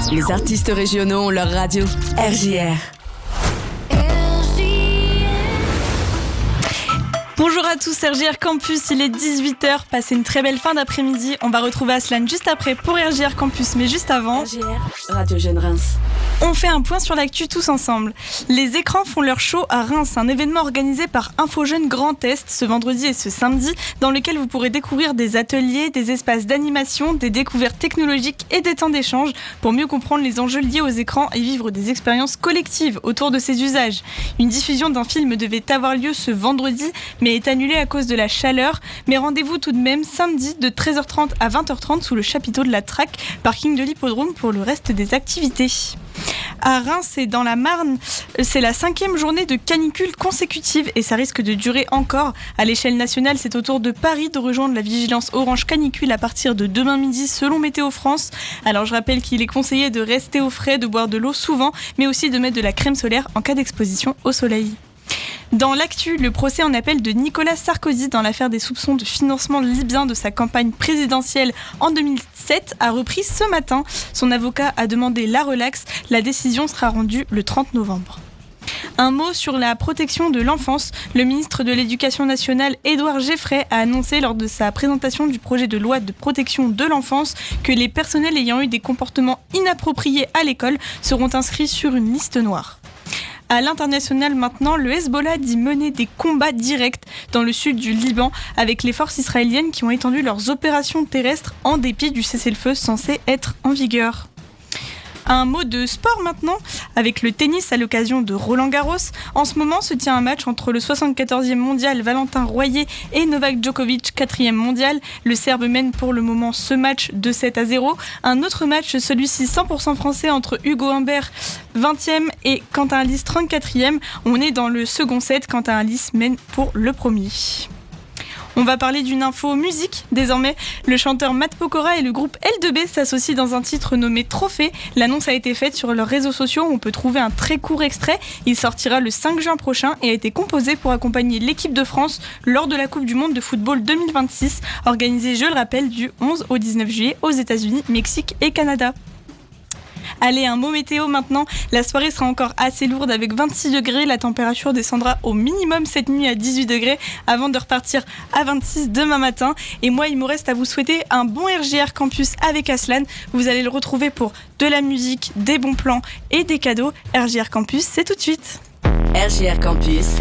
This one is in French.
Les artistes régionaux ont leur radio. RJR. Bonjour à tous, RJR Campus, il est 18h, passez une très belle fin d'après-midi. On va retrouver Aslan juste après pour RJR Campus, mais juste avant... RJR, Radio Jeune Reims. On fait un point sur l'actu tous ensemble. Les écrans font leur show à Reims, un événement organisé par InfoJeunes Grand Est ce vendredi et ce samedi, dans lequel vous pourrez découvrir des ateliers, des espaces d'animation, des découvertes technologiques et des temps d'échange pour mieux comprendre les enjeux liés aux écrans et vivre des expériences collectives autour de ces usages. Une diffusion d'un film devait avoir lieu ce vendredi, mais est annulée à cause de la chaleur. Mais rendez-vous tout de même samedi de 13h30 à 20h30 sous le chapiteau de la Track, parking de l'hippodrome pour le reste des activités. À Reims et dans la Marne, c'est la 5e journée de canicule consécutive et ça risque de durer encore. À l'échelle nationale, c'est au tour de Paris de rejoindre la vigilance orange canicule à partir de demain midi selon Météo France. Alors je rappelle qu'il est conseillé de rester au frais, de boire de l'eau souvent, mais aussi de mettre de la crème solaire en cas d'exposition au soleil. Dans l'actu, le procès en appel de Nicolas Sarkozy dans l'affaire des soupçons de financement libyen de sa campagne présidentielle en 2007 a repris ce matin. Son avocat a demandé la relaxe. La décision sera rendue le 30 novembre. Un mot sur la protection de l'enfance. Le ministre de l'Éducation nationale, Édouard Geffray, a annoncé lors de sa présentation du projet de loi de protection de l'enfance que les personnels ayant eu des comportements inappropriés à l'école seront inscrits sur une liste noire. À l'international maintenant, le Hezbollah dit mener des combats directs dans le sud du Liban avec les forces israéliennes qui ont étendu leurs opérations terrestres en dépit du cessez-le-feu censé être en vigueur. Un mot de sport maintenant, avec le tennis à l'occasion de Roland-Garros. En ce moment se tient un match entre le 74e mondial Valentin Royer et Novak Djokovic, 4e mondial. Le Serbe mène pour le moment ce match 2-7-0. Un autre match, celui-ci 100% français entre Hugo Humbert, 20e, et Quentin Halys, 34e. On est dans le second set, Quentin Halys mène pour le premier. On va parler d'une info musique désormais. Le chanteur Matt Pokora et le groupe L2B s'associent dans un titre nommé Trophée. L'annonce a été faite sur leurs réseaux sociaux où on peut trouver un très court extrait. Il sortira le 5 juin prochain et a été composé pour accompagner l'équipe de France lors de la Coupe du Monde de football 2026, organisée, je le rappelle, du 11 au 19 juillet aux États-Unis, Mexique et Canada. Allez, un mot météo maintenant. La soirée sera encore assez lourde avec 26 degrés. La température descendra au minimum cette nuit à 18 degrés avant de repartir à 26 demain matin. Et moi, il me reste à vous souhaiter un bon RJR Campus avec Aslan. Vous allez le retrouver pour de la musique, des bons plans et des cadeaux. RJR Campus, c'est tout de suite. RJR Campus.